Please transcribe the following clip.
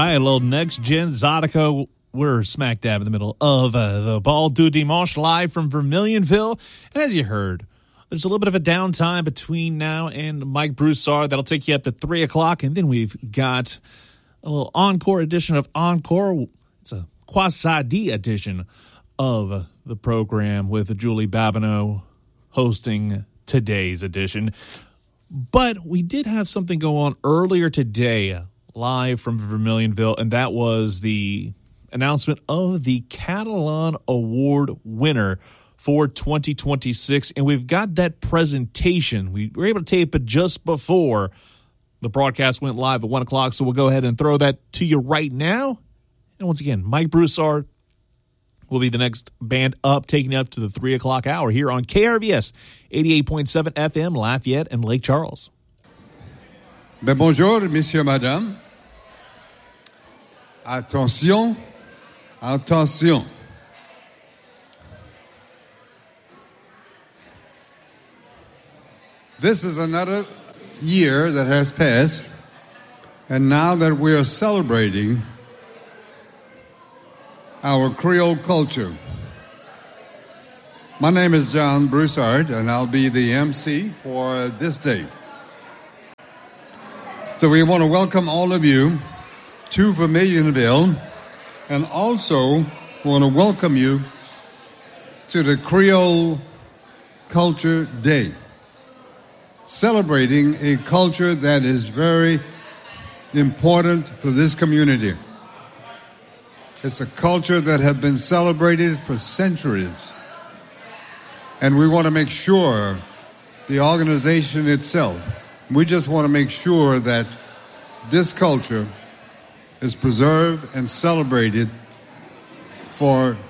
right, a little Next Gen Zydeco. We're smack dab in the middle of the Ball du Dimanche live from Vermilionville. And as you heard, there's a little bit of a downtime between now and Mike Broussard. That'll take you up to 3 o'clock. And then we've got a little encore edition of Encore. It's a quasi-D edition of the program with Julie Babineau hosting today's edition. But we did have something go on earlier today, live from Vermilionville, and that was the announcement of the Catalan Award winner for 2026. And we've got that presentation. We were able to tape it just before the broadcast went live at 1 o'clock, so we'll go ahead and throw that to you right now. And once again, Mike Broussard will be the next band up, taking you up to the 3 o'clock hour here on KRVS 88.7 FM, Lafayette and Lake Charles. Ben bonjour, messieurs, madame. Attention, attention. This is another year that has passed, and now that we are celebrating our Creole culture. My name is John Broussard, and I'll be the MC for this day. So we want to welcome all of you to Vermilionville, and also want to welcome you to the Creole Culture Day, celebrating a culture that is very important for this community. It's a culture that has been celebrated for centuries, and we want to make sure the organization itself, we just want to make sure that this culture is preserved and celebrated for